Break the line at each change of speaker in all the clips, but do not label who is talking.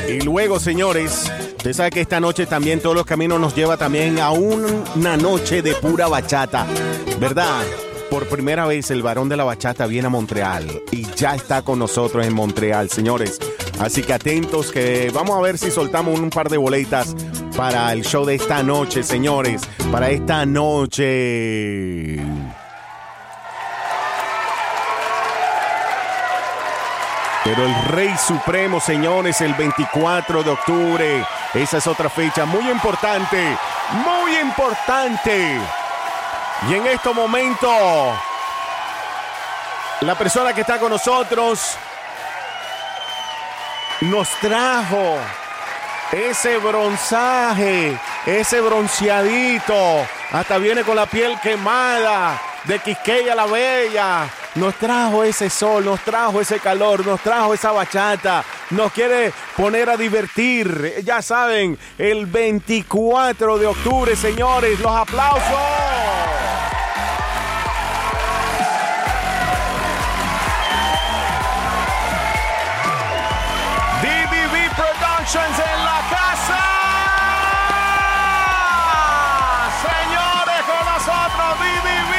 Y luego, señores, usted sabe que esta noche también todos los caminos nos lleva también a una noche de pura bachata, ¿verdad? Por primera vez el varón de la bachata viene a Montreal y ya está con nosotros en Montreal, señores. Así que atentos que vamos a ver si soltamos un par de boletas para el show de esta noche, señores. Para esta noche. Pero el Rey Supremo, señores, el 24 de octubre. Esa es otra fecha muy importante. Muy importante. Y en este momento, la persona que está con nosotros nos trajo ese bronzaje, ese bronceadito. Hasta viene con la piel quemada de Quisqueya la Bella. Nos trajo ese sol, nos trajo ese calor, nos trajo esa bachata. Nos quiere poner a divertir. Ya saben, el 24 de octubre, señores. Los aplausos. DBB Productions en la casa. Señores, con nosotros DBB.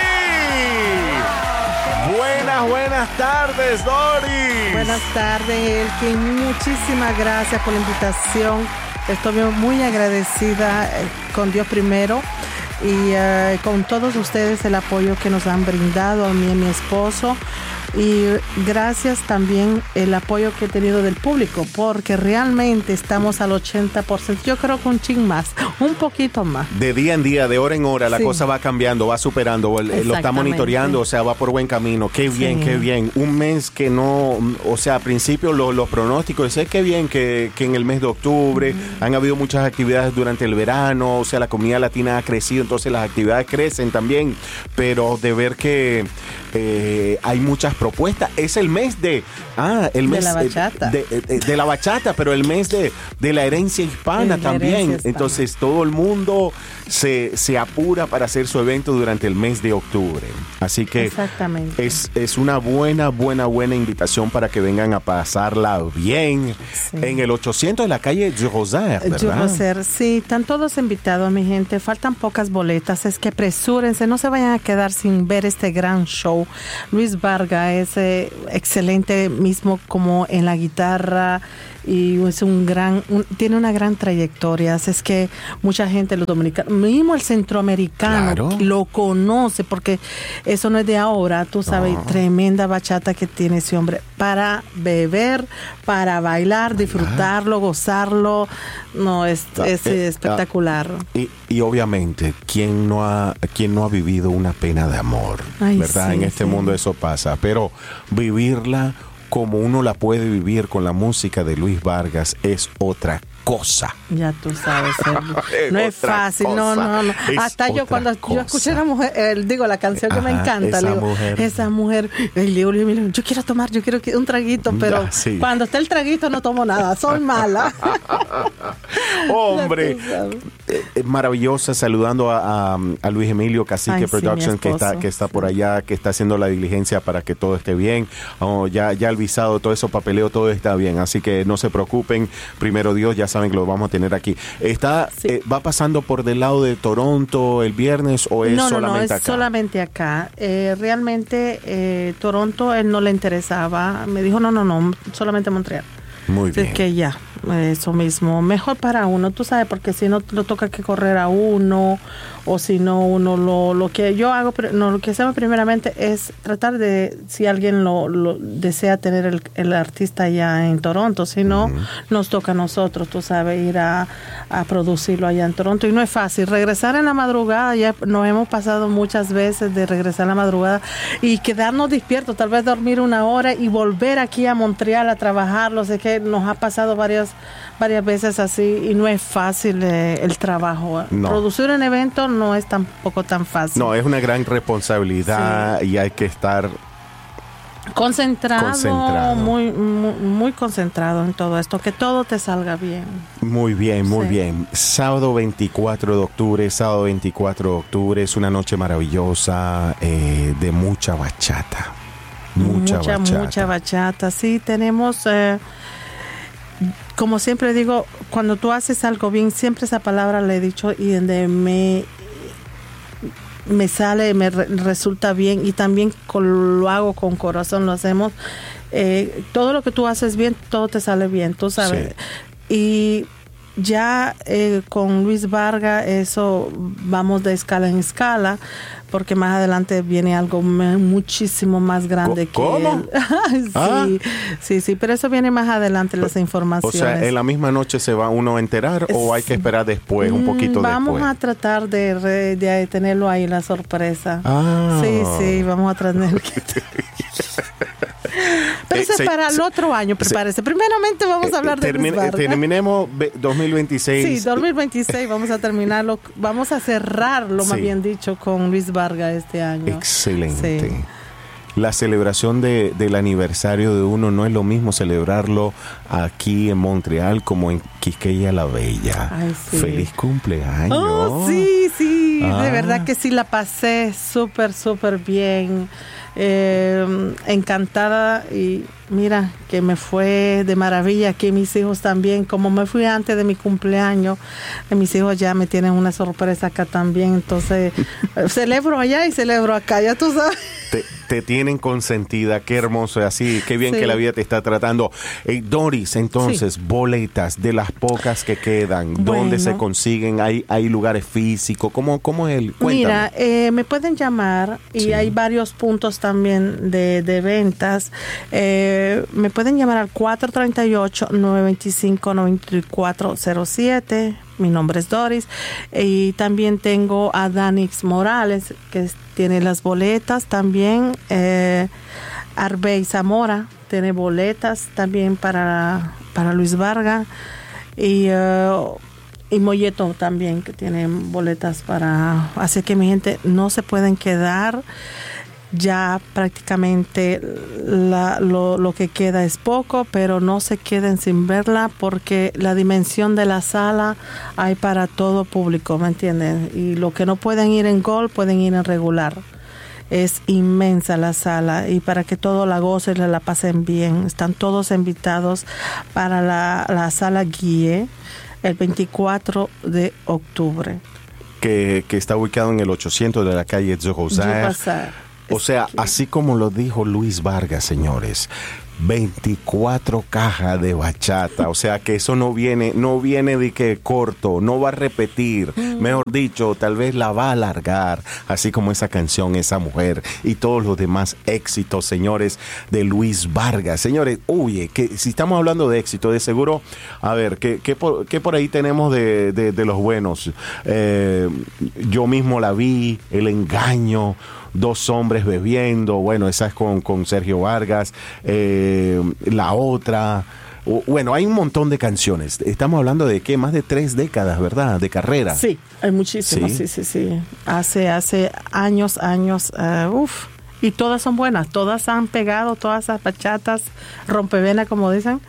Buenas tardes, Doris.
Buenas tardes, Elkin. Muchísimas gracias por la invitación. Estoy muy agradecida con Dios primero y con todos ustedes el apoyo que nos han brindado a mí y a mi esposo. Y gracias también el apoyo que he tenido del público, porque realmente estamos al 80%. Yo creo que un chin más, un poquito más.
De día en día, de hora en hora, la
sí.
cosa va cambiando, va superando, lo está monitoreando, o sea, va por buen camino. Qué bien, sí. Qué bien. Un mes que no, o sea, al principio los pronósticos, sé qué bien que en el mes de octubre han habido muchas actividades durante el verano, o sea, la comunidad latina ha crecido, entonces las actividades crecen también, pero de ver que hay muchas propuestas. Es el mes de
la bachata.
De la bachata, pero el mes de la herencia hispana también. Herencia hispana. Entonces todo el mundo se apura para hacer su evento durante el mes de octubre. Así que
exactamente.
Es una buena invitación para que vengan a pasarla bien. Sí. En el 800 de la calle Du Rosaire, ¿verdad?
Du Rosaire, sí, están todos invitados, mi gente. Faltan pocas boletas, es que apresúrense, no se vayan a quedar sin ver este gran show. Luis Vargas es excelente mismo como en la guitarra y es tiene una gran trayectoria. Así es que mucha gente, los dominicanos, mismo el centroamericano, claro, lo conoce porque eso no es de ahora, tú sabes, tremenda bachata que tiene ese hombre para beber, para bailar, disfrutarlo, gozarlo. No, es espectacular.
Y obviamente, ¿quién no ha vivido una pena de amor? Ay, ¿verdad? Sí, en este mundo eso pasa, pero vivirla como uno la puede vivir con la música de Luis Vargas es otra cosa.
Ya tú sabes, no es fácil, cosa. No. Hasta yo cuando yo escuché a la mujer, la canción que me encanta, esa mujer, le digo, yo quiero tomar, yo quiero un traguito, pero sí. Cuando está el traguito no tomo nada, soy mala.
Hombre, maravillosa, saludando a Luis Emilio Cacique Productions, que está por allá, que está haciendo la diligencia para que todo esté bien. Ya el visado, todo eso, papeleo, todo está bien, así que no se preocupen, primero Dios, ya saben que lo vamos a tener aquí. ¿Va pasando por del lado de Toronto el viernes o es solamente acá? No, es
solamente acá. Realmente Toronto él no le interesaba. Me dijo, no, solamente Montreal.
Muy bien.
Es que ya, eso mismo. Mejor para uno, tú sabes, porque si no lo toca que correr a uno, o si no uno lo que yo hago, lo que hacemos primeramente es tratar de, si alguien lo desea tener el artista allá en Toronto, si no, nos toca a nosotros, tú sabes, ir a producirlo allá en Toronto. Y no es fácil. Regresar en la madrugada, ya nos hemos pasado muchas veces de regresar en la madrugada y quedarnos despiertos, tal vez dormir una hora y volver aquí a Montreal a trabajarlo. Sé que nos ha pasado varias veces así y no es fácil el trabajo. No. Producir un evento no es tampoco tan fácil.
No, es una gran responsabilidad, sí. Y hay que estar
concentrado. Muy concentrado en todo esto, que todo te salga bien.
Muy bien. Sábado 24 de octubre es una noche maravillosa, de mucha bachata. Mucha
bachata. Sí, tenemos como siempre digo, cuando tú haces algo bien, siempre esa palabra le he dicho y donde me sale, me resulta bien, y también lo hago con corazón, lo hacemos. Todo lo que tú haces bien, todo te sale bien, tú sabes. Sí. Y ya con Luis Vargas, eso vamos de escala en escala, porque más adelante viene algo muchísimo más grande que él. Sí, pero eso viene más adelante, las informaciones.
O sea, ¿en la misma noche se va uno a enterar o hay que esperar después, un poquito
vamos
después?
Vamos a tratar de tenerlo ahí, la sorpresa. Sí, vamos a tener pero eso es para el otro año, prepárese. Primeramente vamos a hablar de Luis Vargas.
Terminemos 2026.
Sí, 2026 vamos a terminarlo, vamos a cerrarlo, más bien dicho, con Luis Vargas este año.
Excelente.
Sí.
La celebración del aniversario de uno no es lo mismo celebrarlo aquí en Montreal como en Quisqueya la Bella.
Ay, sí.
¡Feliz cumpleaños!
Oh, sí, de verdad que sí la pasé súper bien. Encantada, y mira que me fue de maravilla. Aquí mis hijos también, como me fui antes de mi cumpleaños, mis hijos ya me tienen una sorpresa acá también, entonces celebro allá y celebro acá, ya tú sabes.
Te tienen consentida, qué hermoso, así, qué bien que la vida te está tratando. Doris, entonces, boletas de las pocas que quedan, ¿dónde se consiguen? ¿Hay lugares físicos? ¿Cómo es el? Cuéntame.
Mira, me pueden llamar y hay varios puntos también de ventas. Me pueden llamar al 438-925-9407. Mi nombre es Doris. Y también tengo a Danix Morales, que tiene las boletas también. Arbey Zamora tiene boletas también para Luis Vargas. Y Molleto también, que tiene boletas para... Así que mi gente, no se pueden quedar. Ya prácticamente lo que queda es poco, pero no se queden sin verla, porque la dimensión de la sala hay para todo público, ¿me entienden? Y lo que no pueden ir en Gold, pueden ir en regular. Es inmensa la sala, y para que todos la gocen, la pasen bien. Están todos invitados para la sala Guille el 24 de octubre.
Que está ubicado en el 800 de la calle Zogozar. O sea, así como lo dijo Luis Vargas, señores, 24 cajas de bachata. O sea, que eso no viene de que corto, no va a repetir. Mejor dicho, tal vez la va a alargar, así como esa canción, esa mujer y todos los demás éxitos, señores, de Luis Vargas. Señores, oye, que si estamos hablando de éxito, de seguro, a ver, ¿qué por ahí tenemos de los buenos? Yo mismo la vi, El Engaño, Dos hombres bebiendo, bueno, esa es con Sergio Vargas, la otra, bueno, hay un montón de canciones. Estamos hablando de ¿qué? Más de 3 décadas, ¿verdad? De carrera.
Sí, hay muchísimas, sí. Hace años, y todas son buenas, todas han pegado, todas esas bachatas, rompevena, como dicen.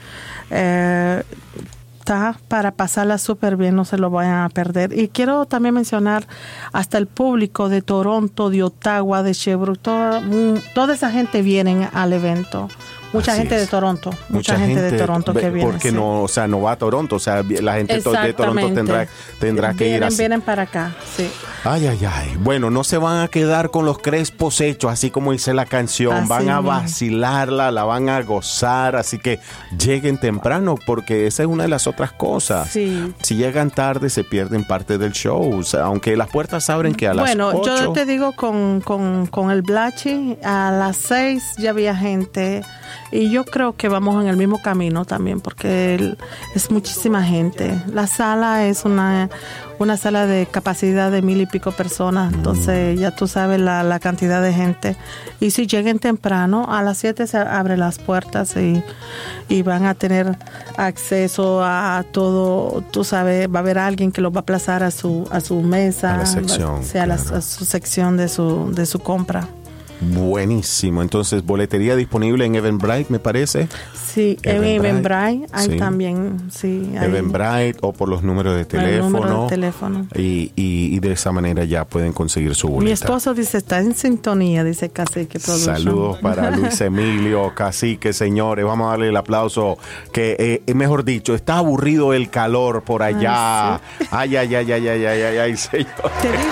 Está para pasarla súper bien, no se lo vayan a perder. Y quiero también mencionar hasta el público de Toronto, de Ottawa, de Sherbrooke, toda esa gente viene al evento. Mucha gente de Toronto, mucha gente de Toronto que viene.
Porque no va a Toronto, o sea, la gente de Toronto tendrá que ir así.
Vienen para acá, sí.
Ay. Bueno, no se van a quedar con los crespos hechos, así como dice la canción. Así van a vacilarla, la van a gozar, así que lleguen temprano, porque esa es una de las otras cosas.
Sí.
Si llegan tarde, se pierden parte del show. O sea, aunque las puertas abren que a las 8.
Bueno, yo te digo, con el Blachi, a las 6 ya había gente. Y yo creo que vamos en el mismo camino también, porque es muchísima gente. La sala es una sala de capacidad de 1,000 y pico personas, entonces ya tú sabes la cantidad de gente. Y si lleguen temprano, a las 7 se abren las puertas y van a tener acceso a todo. Tú sabes, va a haber alguien que los va a aplazar a su mesa,
a la sección,
a su sección de su compra.
Buenísimo. Entonces, boletería disponible en Eventbrite, me parece.
Sí, en Eventbrite hay también, sí.
Eventbrite o por los números de teléfono.
Número de teléfono.
Y de esa manera ya pueden conseguir su boleta.
Mi esposo dice, está en sintonía, dice Cacique Production.
Saludos para Luis Emilio, Cacique, señores. Vamos a darle el aplauso. Que, mejor dicho, está aburrido el calor por allá. Ay, señor.
Te digo.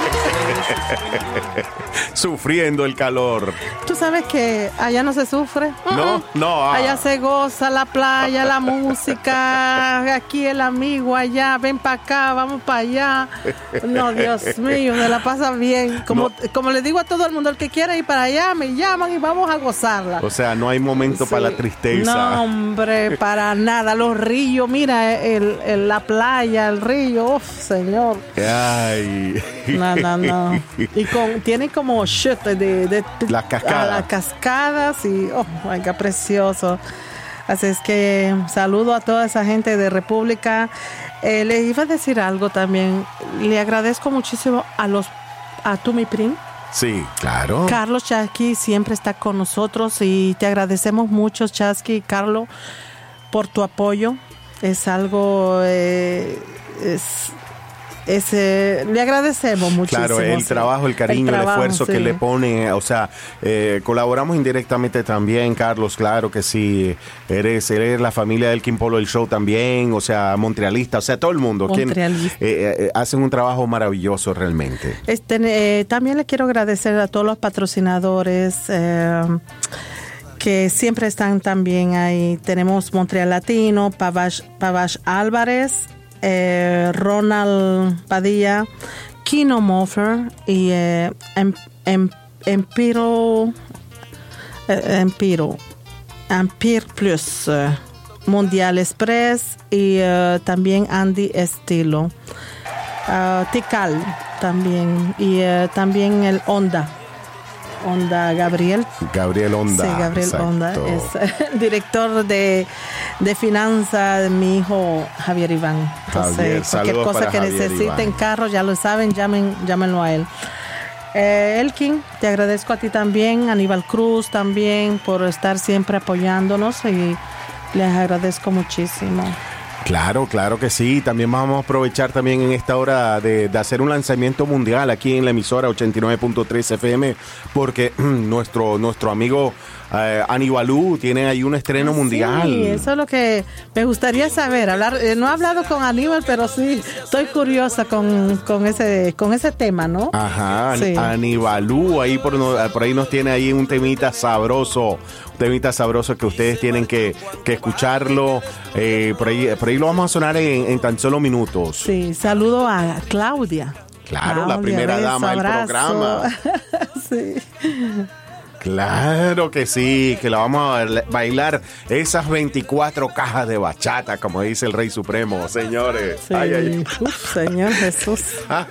Sufriendo el calor.
Tú sabes que allá no se sufre.
No.
Allá se goza la playa, la música. Aquí el amigo, allá, ven para acá, vamos para allá. No, Dios mío, me la pasa bien. Como le digo a todo el mundo, el que quiera ir para allá, me llaman y vamos a gozarla.
O sea, no hay momento para la tristeza.
No, hombre, para nada. Los ríos, mira, la playa, el río, señor.
Ay.
No. Y tiene como de
las
cascadas y qué precioso. Así es que saludo a toda esa gente de República. Les iba a decir algo también. Le agradezco muchísimo a Tumi Prim.
Sí, claro.
Carlos Chasqui siempre está con nosotros y te agradecemos mucho, Chasqui y Carlos, por tu apoyo. Es algo le agradecemos muchísimo.
Claro, el trabajo, el cariño, el esfuerzo que le pone, o sea, colaboramos indirectamente también, Carlos, claro que sí, eres la familia del King Polo, el show también, o sea, montrealista, o sea, todo el mundo, hacen un trabajo maravilloso realmente.
También le quiero agradecer a todos los patrocinadores, que siempre están también ahí. Tenemos Montreal Latino, Pavash Álvarez, Ronald Padilla, Kino Moffer y Empire Plus, Mundial Express y también Andy Estilo, Tikal también y también el Honda Gabriel
Honda.
Sí, Gabriel
exacto.
Honda es el director de finanzas de mi hijo Javier Iván. Entonces, cualquier cosa que necesiten, carros, ya lo saben, llámenlo a él. Elkin, te agradezco a ti también, Aníbal Cruz también, por estar siempre apoyándonos y les agradezco muchísimo.
Claro que sí. También vamos a aprovechar también en esta hora de hacer un lanzamiento mundial aquí en la emisora 89.3 FM, porque nuestro amigo Aníbalú tiene ahí un estreno mundial.
Sí, eso es lo que me gustaría saber. No he hablado con Aníbal, pero sí estoy curiosa con ese tema, ¿no?
Ajá,
sí.
Aníbalú ahí por ahí nos tiene ahí un temita sabroso que ustedes tienen que escucharlo. Por ahí lo vamos a sonar en tan solo minutos.
Sí, saludo a Claudia.
Claro, la primera dama del programa.
Sí.
Claro que sí, que la vamos a bailar esas 24 cajas de bachata, como dice el Rey Supremo, señores.
Sí. Ay. Señor Jesús.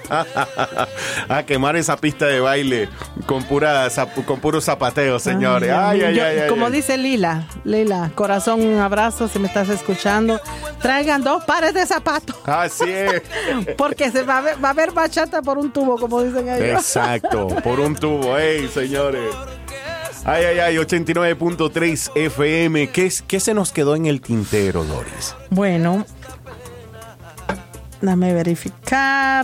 A quemar esa pista de baile con puro zapateo, señores.
Como dice Lila, corazón, un abrazo si me estás escuchando. Traigan 2 pares de zapatos.
Así es.
Porque se va a ver bachata por un tubo, como dicen ellos.
Exacto, por un tubo, señores. 89.3 FM. ¿Qué se nos quedó en el tintero, Doris?
Bueno, dame verificar.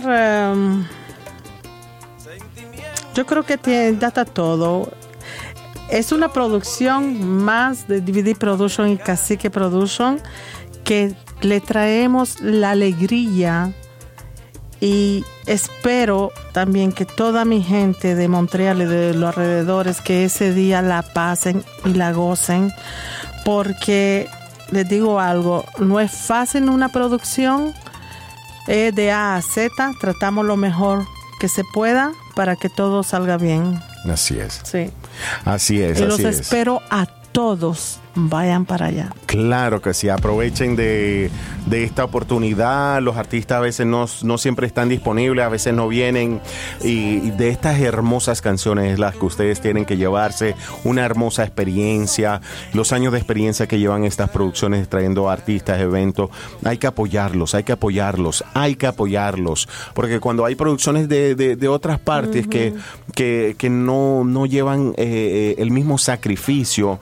Yo creo que ya está todo. Es una producción más de DVD Production y Cacique Production, que le traemos la alegría. Y espero también que toda mi gente de Montreal y de los alrededores, que ese día la pasen y la gocen, porque les digo algo, no es fácil una producción, de A a Z, tratamos lo mejor que se pueda para que todo salga bien.
Así es.
Sí.
Así es.
Y los espero a todos vayan para allá.
Claro que sí, aprovechen de esta oportunidad. Los artistas a veces no siempre están disponibles, a veces no vienen, y de estas hermosas canciones las que ustedes tienen que llevarse, una hermosa experiencia, los años de experiencia que llevan estas producciones trayendo artistas, eventos. Hay que apoyarlos, porque cuando hay producciones de otras partes que no llevan el mismo sacrificio,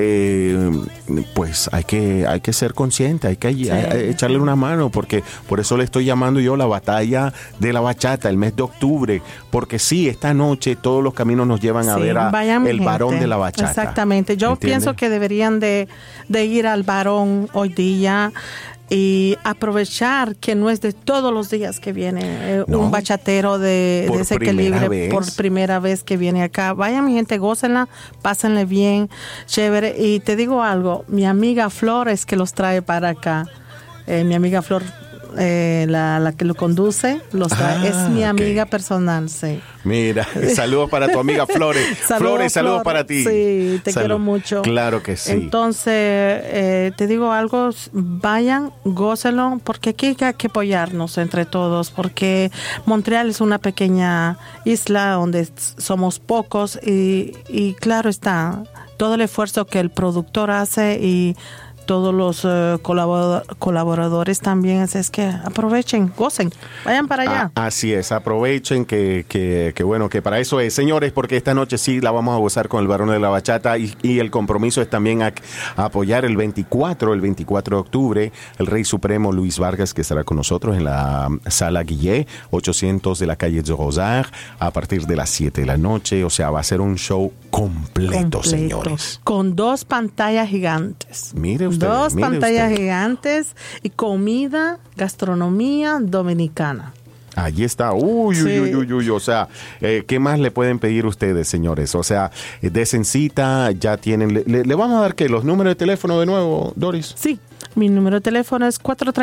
pues hay que ser consciente, hay que echarle una mano, porque por eso le estoy llamando yo la batalla de la bachata, el mes de octubre, porque sí, esta noche todos los caminos nos llevan a ver el varón de la bachata.
Exactamente, yo pienso que deberían de ir al varón hoy día y aprovechar que no es de todos los días que viene un bachatero de ese calibre por primera vez que viene acá. Vayan, mi gente, gócenla, pásenle bien, chévere. Y te digo algo, mi amiga Flores que los trae para acá, mi amiga Flor, la que lo conduce, los trae, es mi amiga personal, sí.
Mira, saludos para tu amiga Flores. Flores, saludos para ti.
Sí, te quiero mucho.
Claro que sí.
Entonces, te digo algo, vayan, gócenlo, porque aquí hay que apoyarnos entre todos, porque Montreal es una pequeña isla donde somos pocos y claro está, todo el esfuerzo que el productor hace y todos los colaboradores también, es que aprovechen, gocen, vayan para allá.
Así es, aprovechen que bueno, que para eso es, señores, porque esta noche sí la vamos a gozar con el varón de la bachata y el compromiso es también a apoyar el 24 de octubre, el Rey Supremo Luis Vargas, que estará con nosotros en la Sala Guillet, 800 de la calle de Rosar, a partir de las 7 de la noche, o sea, va a ser un show completo, señores.
Con 2 pantallas gigantes.
Mire usted.
2 pantallas gigantes y comida, gastronomía dominicana.
Allí está. Uy. O sea, ¿qué más le pueden pedir ustedes, señores? O sea, desen cita, ya tienen. ¿Le vamos a dar qué? ¿Los números de teléfono de nuevo, Doris?
Sí, mi número de teléfono es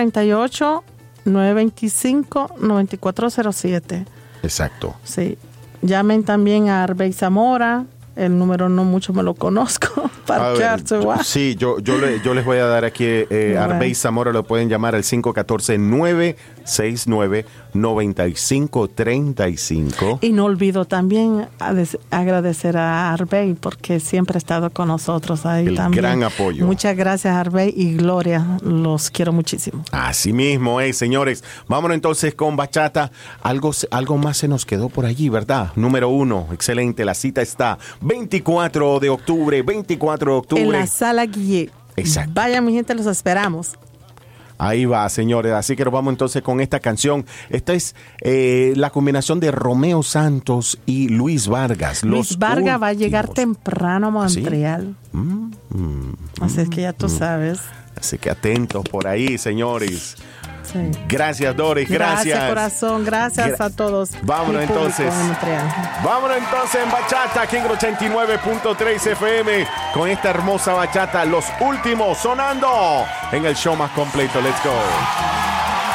438-925-9407.
Exacto.
Sí. Llamen también a Arbey Zamora. El número no mucho me lo conozco.
Sí, yo les voy a dar aquí Arbey Zamora, lo pueden llamar al 514-969-9535.
Y no olvido también agradecer a Arbey porque siempre ha estado con nosotros ahí también.
Gran apoyo.
Muchas gracias, Arbey y Gloria. Los quiero muchísimo.
Así mismo, señores. Vámonos entonces con bachata. Algo más se nos quedó por allí, ¿verdad? Número 1, excelente. La cita está 24 de octubre.
En la Sala Guillet.
Exacto.
Vaya, mi gente, los esperamos.
Ahí va, señores. Así que nos vamos entonces con esta canción. Esta es la combinación de Romeo Santos y Luis Vargas.
Luis Vargas va a llegar temprano a Montreal.
¿Sí?
Así es que ya tú sabes.
Así que atentos por ahí, señores.
Sí.
Gracias, Doris. Gracias,
corazón. Gracias a todos.
Vámonos entonces. Vámonos entonces en bachata, aquí en 89.3 FM, con esta hermosa bachata, los últimos sonando en el show más completo. Let's go.